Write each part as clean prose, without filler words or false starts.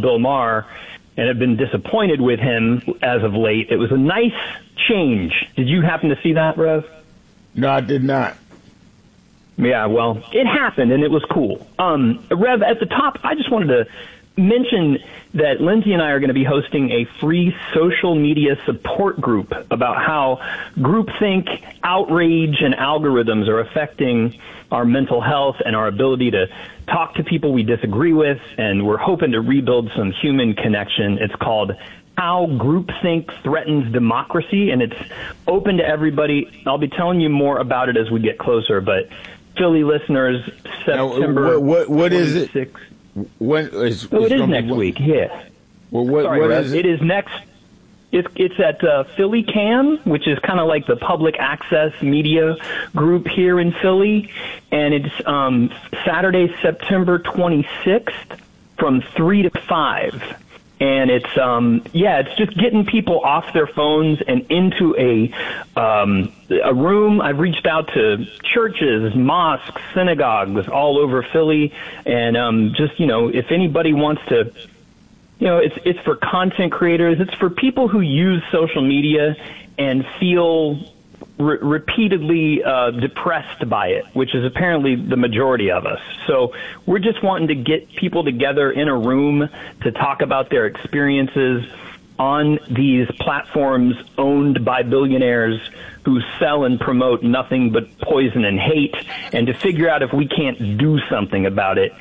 Bill Maher and have been disappointed with him as of late. It was a nice change. Did you happen to see that, Rev? No, I did not. Yeah, well, it happened, and it was cool. Rev, at the top, I just wanted to mention that Lindsay and I are going to be hosting a free social media support group about how groupthink, outrage, and algorithms are affecting our mental health and our ability to talk to people we disagree with, and we're hoping to rebuild some human connection. It's called How Groupthink Threatens Democracy, and it's open to everybody. I'll be telling you more about it as we get closer, but Philly listeners, September what is it? When is, it is next week, yeah. Well, what is it? It is next. It's at Philly Cam, which is kind of like the public access media group here in Philly, and it's Saturday, September 26th from 3 to 5. And it's just getting people off their phones and into a room. I've reached out to churches, mosques, synagogues all over Philly, and if anybody wants to, it's for content creators. It's for people who use social media and feel repeatedly depressed by it, which is apparently the majority of us. So we're just wanting to get people together in a room to talk about their experiences on these platforms owned by billionaires who sell and promote nothing but poison and hate, and to figure out if we can't do something about it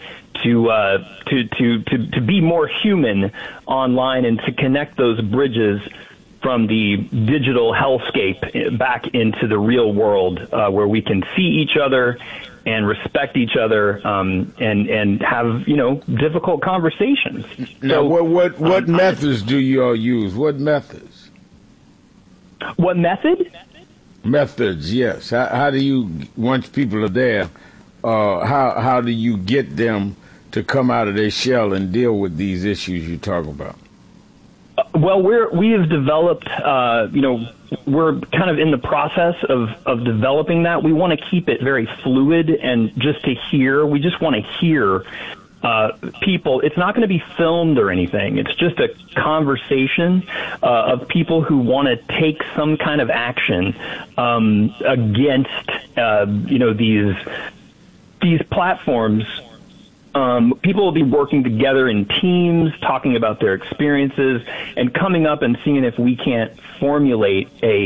to be more human online and to connect those bridges from the digital hellscape back into the real world, where we can see each other and respect each other, and have difficult conversations. Now, what methods do you all use? What methods? What method? Methods, yes. How do you, once people are there, how do you get them to come out of their shell and deal with these issues you talk about? Well, we have developed, we're kind of in the process of developing that. We want to keep it very fluid and just to hear. We just want to hear people. It's not going to be filmed or anything. It's just a conversation of people who want to take some kind of action against, these platforms. People will be working together in teams, talking about their experiences, and coming up and seeing if we can't formulate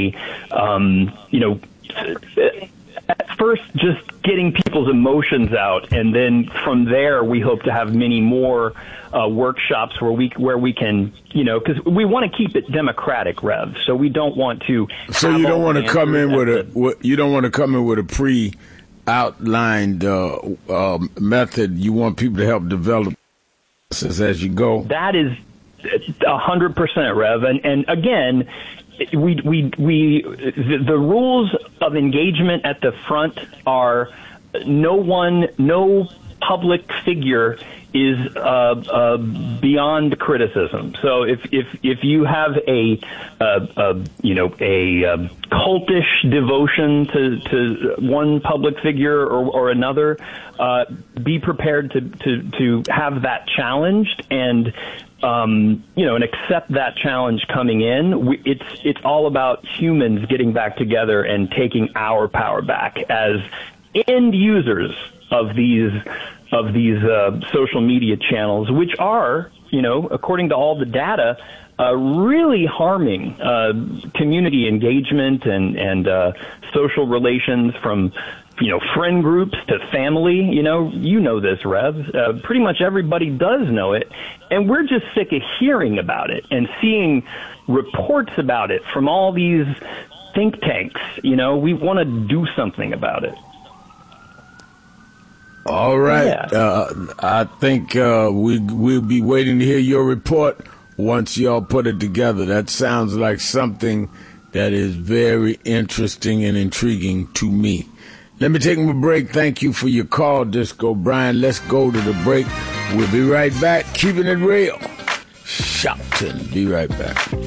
at first just getting people's emotions out, and then from there we hope to have many more workshops where we can, because we want to keep it democratic, Rev. So we don't want to. So you don't want to come in with a pre-outlined method. You want people to help develop as you go. That is 100%, Rev. And again, the rules of engagement at the front are no public figure is beyond criticism. So if you have a cultish devotion to one public figure or another, be prepared to have that challenged and and accept that challenge coming in. It's all about humans getting back together and taking our power back as end users of these social media channels, which are, according to all the data, really harming community engagement and social relations, from friend groups to family. You know this, Rev. Pretty much everybody does know it, and we're just sick of hearing about it and seeing reports about it from all these think tanks. We want to do something about it. All right. Yeah. I think we'll be waiting to hear your report once y'all put it together. That sounds like something that is very interesting and intriguing to me. Let me take a break. Thank you for your call, Disco Brian. Let's go to the break. We'll be right back. Keeping it real. Shouting. Be right back.